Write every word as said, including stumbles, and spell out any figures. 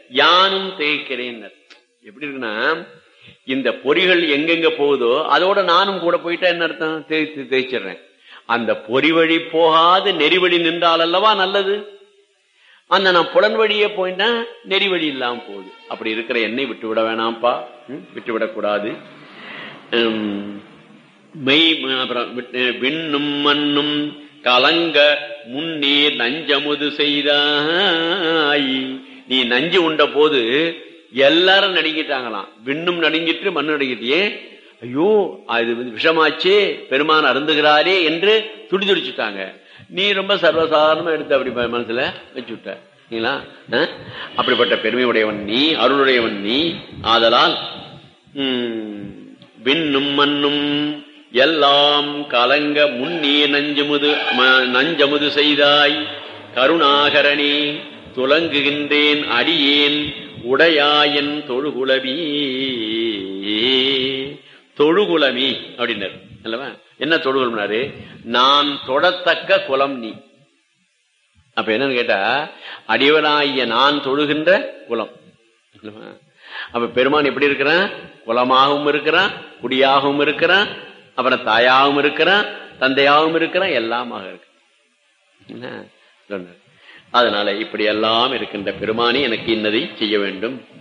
யானும் தேய்க்கிறேன். எப்படி இருக்குன்னா, இந்த பொறிகள் எங்கெங்க போகுதோ அதோட நானும் கூட போயிட்டா என்ன அர்த்தம்? தேய்த்து தேய்ச்சிடுறேன். அந்த பொறி வழி போகாது நெறிவழி நின்றால் அல்லவா நல்லது. அந்த நான் புலன் வழியே போயிட்டா நெறி வழி இல்லாம போகுது. அப்படி இருக்கிற என்னை விட்டு விட வேணாம்ப்பா, விட்டு விடக்கூடாது. மெய் விண்ணும் மண்ணும் கலங்க முன்னே நஞ்சமுது செய்தாய். நீ நஞ்சு உண்ட போது எல்லாரும் நடுங்கிட்டாங்களாம். விண்ணும் நடுங்கிட்டு மண்ணு நடுங்கிட்டே, ஐயோ அது விஷமாச்சே, பெருமான் அருந்துகிறாரே என்று துடி துடிச்சுட்டாங்க. நீ ரொம்ப சர்வசாதாரணமா எடுத்து அப்படி மனசுல வச்சு விட்டீங்களா? அப்படிப்பட்ட பெருமையுடையவன் நீ, அருளுடையவன் நீ. ஆதலால் உம் விண்ணும் மண்ணும் எல்லாம் கலங்க முன்னே நஞ்சமுது நஞ்சமுது செய்தாய். கருணாகரணி துலங்குகின்றேன் அடியேன் உடையாயன் தொழுகுலவி. தொழுகுலமி அப்படின்னாரு அல்லவா? என்ன தொழுகுலம்னாரு? நான் தொடத்தக்க குலம் நீ. அப்ப என்னன்னு கேட்டா, அடியவனாகிய நான் தொழுகின்ற குலம். அப்ப பெருமான் எப்படி இருக்கிறான்? குலமாகவும் இருக்கிறான், குடியாகவும் இருக்கிறான், அப்புறம் தாயாகவும் இருக்கிறான், தந்தையாகவும் இருக்கிறான், எல்லாமாக இருக்கு. அதனால இப்படி எல்லாம் இருக்கின்ற பெருமானி எனக்கு இன்னதை செய்ய வேண்டும்.